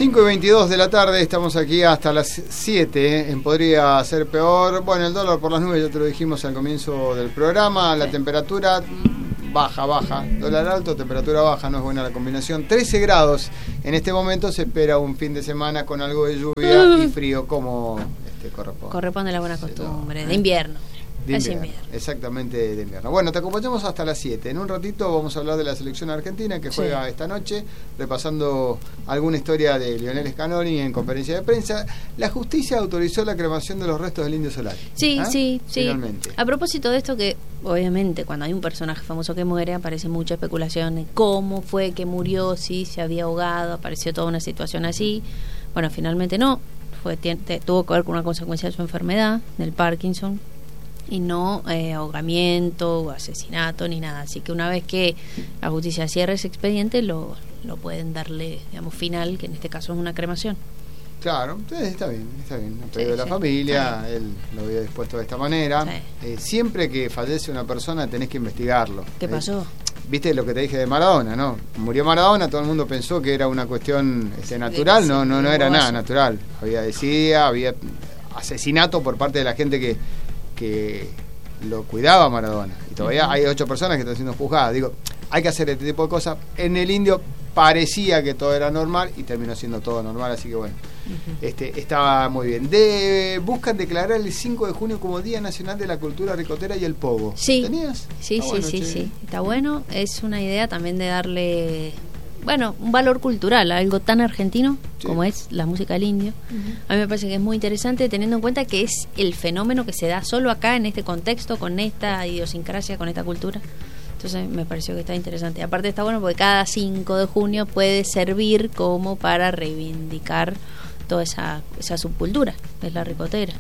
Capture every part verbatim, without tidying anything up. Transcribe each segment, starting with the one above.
cinco y veintidós de la tarde, estamos aquí hasta las siete, en Podría Ser Peor. Bueno, el dólar por las nubes, ya te lo dijimos al comienzo del programa. La temperatura baja, baja. Dólar alto, temperatura baja, no es buena la combinación. trece grados en este momento, se espera un fin de semana con algo de lluvia y frío, como este, corresponde. Corresponde a la buena costumbre, de invierno. De es invierno, invierno. Exactamente, de invierno. Bueno, te acompañamos hasta las siete. En un ratito vamos a hablar de la selección argentina que juega sí. esta noche, repasando alguna historia de Lionel Scaloni en conferencia de prensa. La justicia autorizó la cremación de los restos del Indio Solari. Sí, ¿Ah? sí, sí. Finalmente. A propósito de esto, que obviamente cuando hay un personaje famoso que muere, aparece mucha especulación de cómo fue que murió, si se había ahogado, apareció toda una situación así. Bueno, finalmente no. Fue, tuvo que ver con una consecuencia de su enfermedad, del Parkinson, y no eh, ahogamiento o asesinato ni nada. Así que una vez que la justicia cierre ese expediente, lo, lo pueden darle, digamos, final, que en este caso es una cremación. Claro, entonces está bien, está bien. El pedido Sí, de la sí, familia, él lo había dispuesto de esta manera. Sí. Eh, siempre que fallece una persona tenés que investigarlo. ¿Qué pasó? Eh, Viste lo que te dije de Maradona, ¿no? Murió Maradona, todo el mundo pensó que era una cuestión este, natural, no, no, no era nada natural. Había desidia, había asesinato por parte de la gente que que lo cuidaba Maradona, y todavía uh-huh. hay ocho personas que están siendo juzgadas. Digo, hay que hacer este tipo de cosas. En el Indio parecía que todo era normal y terminó siendo todo normal, así que bueno, uh-huh. este estaba muy bien. De, buscan declarar el cinco de junio como Día Nacional de la Cultura Ricotera y el Pogo. Sí. ¿Tenías? Sí, Está sí, bueno, sí, che. sí. Está bueno, es una idea también de darle, bueno, un valor cultural, algo tan argentino sí. como es la música del indio. Uh-huh. A mí me parece que es muy interesante, teniendo en cuenta que es el fenómeno que se da solo acá, en este contexto, con esta idiosincrasia, con esta cultura. Entonces me pareció que está interesante. Aparte está bueno porque cada cinco de junio puede servir como para reivindicar toda esa, esa subcultura, que es la ricotera.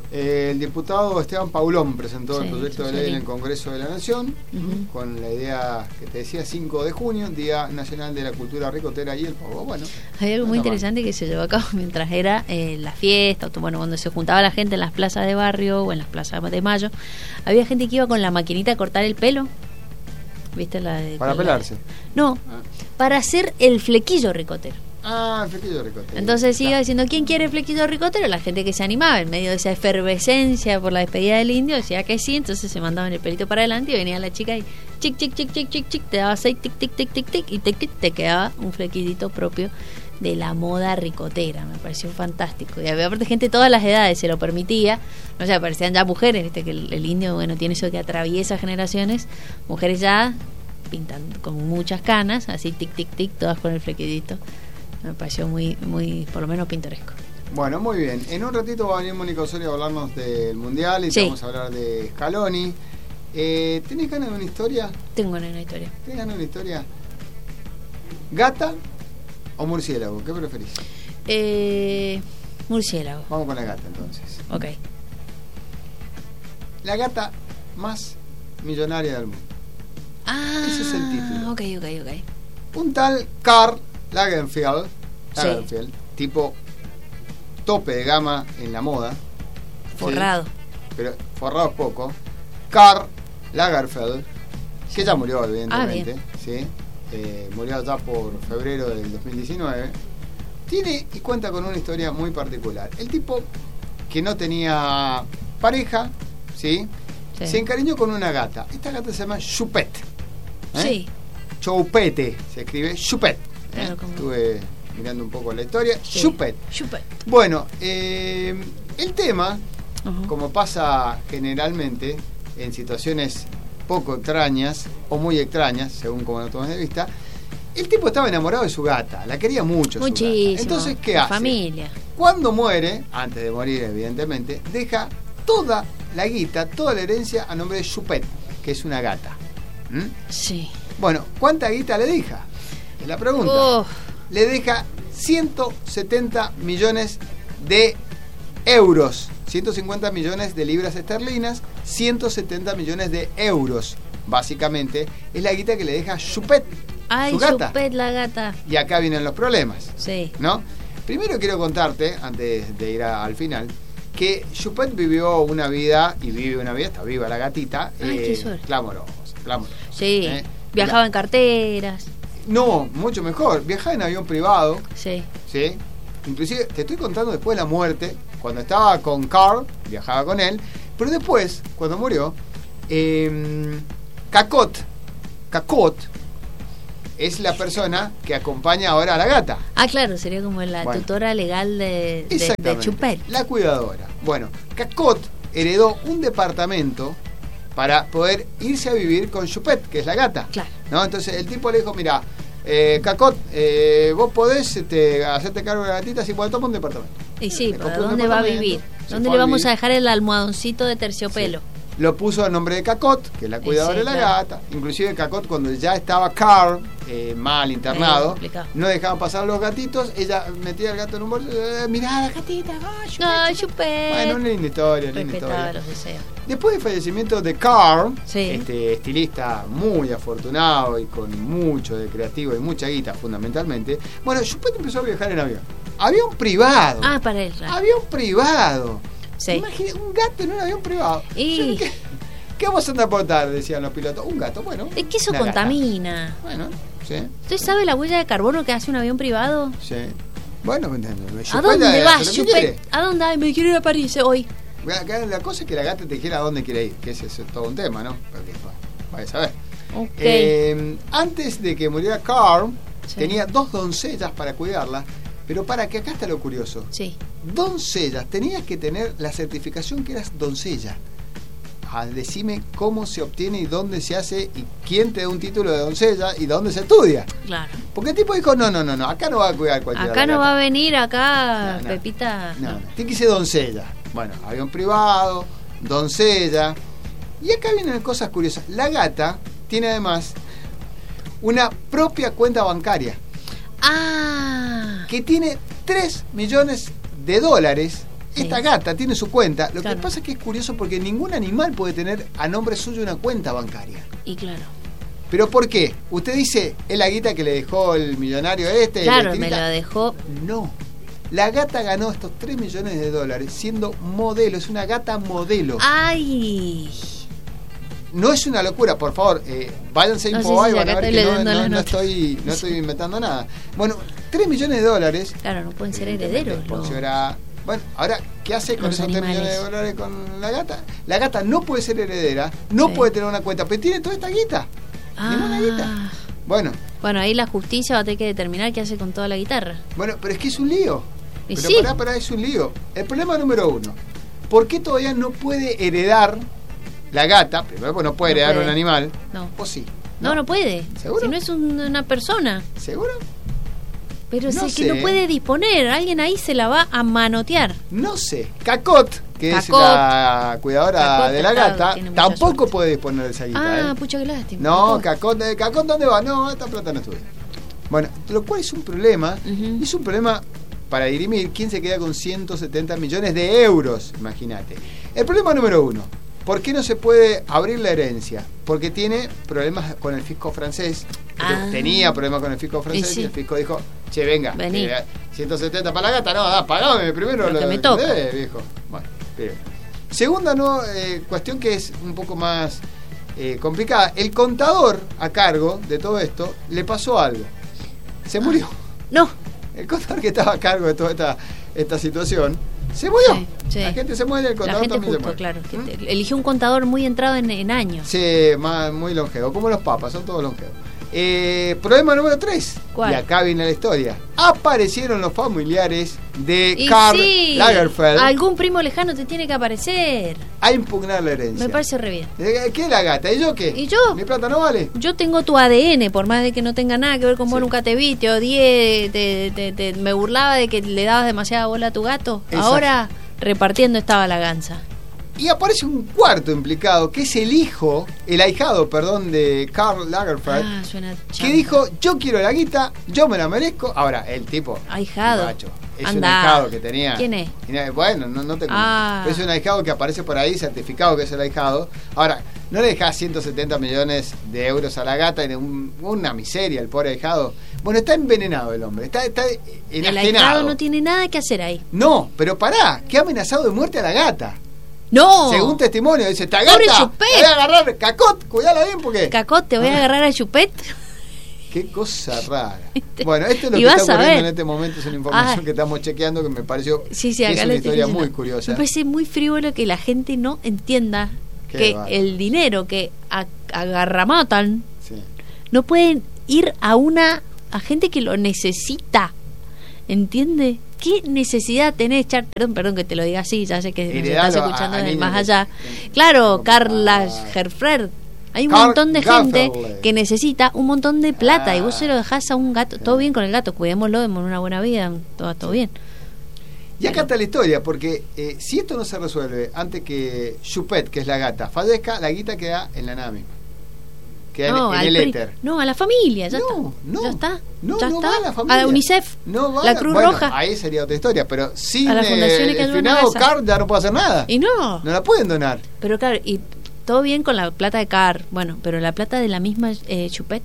El diputado Esteban Paulón presentó sí, el proyecto de ley en el Congreso de la Nación, uh-huh. con la idea que te decía, cinco de junio, Día Nacional de la Cultura Ricotera y el Pogo. Bueno, hay algo muy interesante mal. que se llevó a cabo mientras era eh, la fiesta, bueno, cuando se juntaba la gente en las plazas de barrio o en las plazas de Mayo, había gente que iba con la maquinita a cortar el pelo, ¿viste? La de, para la, pelarse. No, ah. para hacer el flequillo ricotero. Ah, el flequillo ricotero. Entonces iba diciendo, ¿quién quiere flequillo ricotero? La gente que se animaba en medio de esa efervescencia por la despedida del indio decía que sí, entonces se mandaban el pelito para adelante y venía la chica y chic, chic, chic, chic, chic, chic, te daba seis, tic, tic, tic, tic, tic, y te, te quedaba un flequillito propio de la moda ricotera. Me pareció fantástico. Y había aparte gente de todas las edades, se lo permitía. No sé, aparecían ya mujeres, viste que el, el indio, bueno, tiene eso que atraviesa generaciones. Mujeres ya pintan con muchas canas, así tic, tic, tic, todas con el flequillito. Me pareció muy, muy, por lo menos pintoresco. Bueno, muy bien. En un ratito va a venir Mónica Osorio a hablarnos del Mundial y sí. vamos a hablar de Scaloni. Eh, ¿Tenés ganas de una historia? Tengo ganas de una historia. ¿Tenés ganas de una historia? ¿Gata o murciélago? ¿Qué preferís? Eh, murciélago. Vamos con la gata entonces. Ok. La gata más millonaria del mundo. Ah, ese es el título. Ok, ok, ok. Un tal Karl Lagerfeld, Lagerfeld sí. tipo tope de gama en la moda. Forrado. ¿sí? Pero forrado es poco. Karl Lagerfeld, que ya murió evidentemente, ah, ¿sí? eh, murió ya por febrero del dos mil diecinueve. Tiene y cuenta con una historia muy particular. El tipo, que no tenía pareja, ¿sí? Sí. Se encariñó con una gata. Esta gata se llama Choupette. ¿eh? Sí. Choupette, se escribe Choupette. ¿eh? Claro, como... Estuve mirando un poco la historia. Sí. Choupette. Choupette. Bueno, eh, el tema, uh-huh. como pasa generalmente en situaciones poco extrañas o muy extrañas, según como lo tomes de vista, el tipo estaba enamorado de su gata, la quería mucho. Muchísimo. Su gata. Entonces, ¿qué la hace? Familia. Cuando muere, antes de morir evidentemente, deja toda la guita, toda la herencia a nombre de Choupette, que es una gata. ¿Mm? Sí. Bueno, ¿cuánta guita le deja? Es la pregunta. Oh. Le deja ciento setenta millones de euros, ciento cincuenta millones de libras esterlinas, ciento setenta millones de euros. Básicamente es la guita que le deja Choupette, Ay, su gata. Choupette, la gata. Y acá vienen los problemas. Sí. ¿No? Primero quiero contarte, antes de ir a, al final, que Choupette vivió una vida, y vive una vida, está viva la gatita, Ay, eh, qué suerte. clamorosa, clamorosa. Sí, ¿eh? viajaba la... en carteras. No, mucho mejor, viajaba en avión privado. Sí. ¿Sí? inclusive te estoy contando después de la muerte, cuando estaba con Carl, viajaba con él, pero después, cuando murió, eh, Cacot, Cacot es la persona que acompaña ahora a la gata. Ah, claro, sería como la bueno, tutora legal de, de, de Chupet. La cuidadora. Bueno, Cacot heredó un departamento para poder irse a vivir con Chupet, que es la gata. Claro. ¿No? Entonces el tipo le dijo, mira, eh, Cacot, eh, vos podés este, hacerte cargo de la gatita, si podés tomar un departamento. Y sí, pero ¿dónde va a vivir? ¿Dónde le vamos a, a dejar el almohadoncito de terciopelo? Sí. Lo puso a nombre de Cacot, que es la cuidadora sí, de la claro. gata. Inclusive Cacot, cuando ya estaba Carl eh, mal internado, eh, no dejaban pasar los gatitos, ella metía el gato en un bolso, eh, mirá la gatita, oh, Chupet, no, Chupet. Bueno, una linda historia, linda historia. Los deseos. Después del fallecimiento de Carl, sí. este estilista muy afortunado y con mucho de creativo y mucha guita fundamentalmente, bueno, Chupet empezó a viajar en avión. Avión privado. Ah, para él. Claro. Avión privado. Sí. Imagínate un gato en un avión privado. Y... ¿Qué, ¿Qué vamos a andar por tarde? Decían los pilotos. Un gato, bueno. Es que eso contamina. Gata. Bueno, sí. ¿Usted sabe la huella de carbono que hace un avión privado? Sí. Bueno, ¿a dónde vas, Chupet? ¿A dónde vas? Me quiero ir a París hoy. La cosa es que la gata te dijera a dónde quiere ir, que ese es todo un tema, ¿no? Porque, bueno, vaya a saber. Okay. Eh, antes de que muriera Carl, sí. tenía dos doncellas para cuidarla. Pero para que acá está lo curioso. Sí. Doncellas, tenías que tener la certificación que eras doncella. Ah, decime cómo se obtiene y dónde se hace y quién te da un título de doncella y dónde se estudia. Claro. Porque el tipo dijo, no, no, no, no, acá no va a cuidar cualquiera. Acá no gata. va a venir, acá, no, no, Pepita. No, no, tiene que ser doncella. Bueno, avión privado, doncella. Y acá vienen cosas curiosas. La gata tiene además una propia cuenta bancaria. Ah. Que tiene tres millones de dólares. Sí. Esta gata tiene su cuenta. Lo claro. que pasa es que es curioso porque ningún animal puede tener a nombre suyo una cuenta bancaria. Y claro. ¿Pero por qué? Usted dice, es la guita que le dejó el millonario este. Claro, me lo dejó. No. La gata ganó estos tres millones de dólares siendo modelo. Es una gata modelo. ¡Ay! No es una locura, por favor, eh, váyanse a no, Infobae sí, sí, y van a ver que no, no, no, estoy, no sí. estoy inventando nada. Bueno, tres millones de dólares. Claro, no pueden ser herederos. Era, bueno, ahora, ¿qué hace con esos tres millones de dólares con la gata? La gata no puede ser heredera, no sí. puede tener una cuenta, pero tiene toda esta guita. Ah. Ninguna guita. Bueno. Bueno, ahí la justicia va a tener que determinar qué hace con toda la guitarra. Bueno, pero es que es un lío. Y pero sí. pará, pará, es un lío. El problema número uno, ¿por qué todavía no puede heredar la gata? Primero, pues no puede no heredar puede. un animal. No. ¿O sí? No, no, no puede. ¿Seguro? Si no es un, una persona. ¿Seguro? Pero no sé sé. que no puede disponer. Alguien ahí se la va a manotear. No sé. Cacot, que Cacot. es la cuidadora Cacot, de la claro, gata, tampoco suerte. puede disponer de esa guita. Ah, ¿eh? pucha, qué lástima. No, Cacot, Cacot, ¿dónde va? No, esta plata no estudia. Bueno, lo cual es un problema. Uh-huh. Es un problema para dirimir quién se queda con ciento setenta millones de euros, imagínate. El problema número uno, ¿por qué no se puede abrir la herencia? Porque tiene problemas con el fisco francés. Ah. Tenía problemas con el fisco francés y, sí. y el fisco dijo, che, venga, Vení. Eh, ciento setenta para la gata, no, da, pagame primero lo, lo que me toca. Debe, viejo. Bueno, bien. Segunda no, eh, cuestión que es un poco más eh, complicada. El contador a cargo de todo esto le pasó algo. Se murió. No. El contador que estaba a cargo de toda esta, esta situación se murió. Sí, sí. La gente se muere, el contador la gente también justo, se muere. Claro, que ¿Mm? eligió un contador muy entrado en, en años. Sí, más, muy longevo, como los papas, son todos longevos. Eh, problema número tres. ¿Cuál? Y acá viene la historia. Aparecieron los familiares de y Karl sí, Lagerfeld. Algún primo lejano te tiene que aparecer. A impugnar la herencia. Me parece re bien. ¿Qué es la gata? ¿Y yo qué? ¿Y yo? ¿Mi plata no vale? Yo tengo tu A D N, por más de que no tenga nada que ver con vos, Sí. nunca te vi, te odié, te, te, te, me burlaba de que le dabas demasiada bola a tu gato. Exacto. Ahora repartiendo estaba la gansa. Y aparece un cuarto implicado, que es el hijo, el ahijado, perdón, de Karl Lagerfeld, Ah, suena que chamba. dijo, yo quiero la guita, yo me la merezco. Ahora, el tipo, Ahijado. macho, es Andá. un ahijado que tenía. ¿Quién es? Y no- Bueno, no, no te Ah. pero es un ahijado que aparece por ahí, certificado que es el ahijado. Ahora, no le dejás ciento setenta millones de euros a la gata, en un- una miseria el pobre ahijado. Bueno, está envenenado el hombre, está, está El enajenado. ahijado no tiene nada que hacer ahí. No, pero pará, que ha amenazado de muerte a la gata. ¡No! Según testimonio, dice, esta ¡Pobre gata, Chupet! te voy a agarrar, Cacot, cuidala bien porque... Cacot, te voy a agarrar a Chupet. Qué cosa rara. Bueno, esto es lo Y que vas está a ocurriendo ver. en este momento, es una información Ah. que estamos chequeando que me pareció Sí, sí, que acá es lo una estoy historia diciendo. muy curiosa. Me parece muy frívolo que la gente no entienda Qué que bárbaro. el dinero que a- agarramatan Sí. no pueden ir a una a gente que lo necesita. ¿Entiende? ¿Qué necesidad tenés, Char? Perdón, perdón que te lo diga así, ya sé que nos Heredalo estás a- escuchando a desde el niños más que- allá. que- Claro, que- Carla ah. Gerfred. Hay un Carl montón de gente Gafferle. que necesita un montón de plata Ah. y vos se lo dejás a un gato. Todo bien con el gato, cuidémoslo, demos una buena vida, todo, todo bien. Y acá está la historia, porque eh, si esto no se resuelve antes que Chupet, que es la gata, fallezca, la guita queda en la nada misma. Queda No, en, en al el pri- éter. no, a la familia, ya No, está. no. Ya está. No, ya no está. va a la familia. la UNICEF, No va la a la- Cruz bueno, Roja. Ahí sería otra historia, pero sin A las eh, fundaciones que el ayudan a finado casa. Card ya no puede hacer nada. Y no. No la pueden donar. Pero claro, y todo bien con la plata de Car, bueno, pero la plata de la misma eh, Chupet.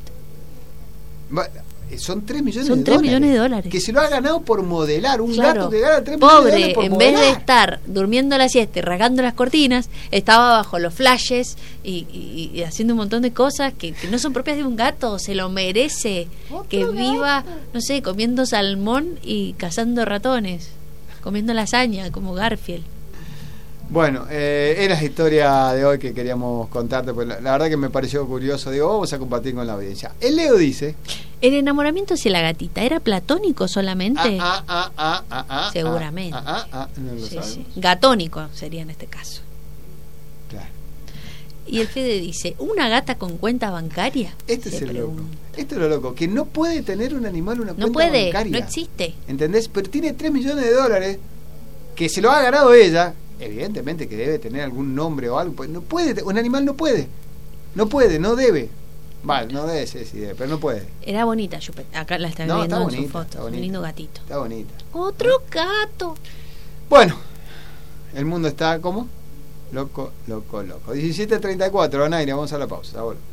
Va- Son tres millones Son de tres dólares. millones de dólares. Que se lo ha ganado por modelar. Un Claro, gato que gana tres millones de pobre, dólares por en modelar. vez de estar durmiendo la siesta y rasgando las cortinas, estaba bajo los flashes y, y- y haciendo un montón de cosas que, que no son propias de un gato, se lo merece. Otro Que gato. viva, no sé, comiendo salmón y cazando ratones, comiendo lasaña como Garfield. Bueno, eh, era la historia de hoy que queríamos contarte, pues la, la verdad que me pareció curioso. Digo, vamos a compartir con la audiencia. El Leo dice... ¿El enamoramiento hacia la gatita era platónico solamente? Ah, ah, ah, ah, ah, Seguramente. Ah, ah, ah, no lo Sí, sabemos. sí. Gatónico sería en este caso. Claro. Y el Fede dice, ¿una gata con cuenta bancaria? Este Se es el pregunta. loco. Esto es lo loco, que no puede tener un animal una cuenta No puede, bancaria. no existe. ¿Entendés? Pero tiene tres millones de dólares que se lo ha ganado ella. Evidentemente que debe tener algún nombre o algo. Pues no puede, te- un animal no puede. No puede, no debe. Vale, no debe ser, sí debe, pero no puede. Era bonita, Chupet. Acá la está No, viendo está en su bonita, foto. está Un bonita. lindo gatito. Está bonita. Otro gato. Bueno, el mundo está como loco, loco, loco. diecisiete treinta y cuatro, Anaira, vamos a la pausa. Ya volvemos.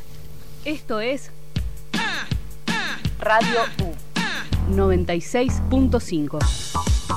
Esto es Radio U noventa y seis punto cinco.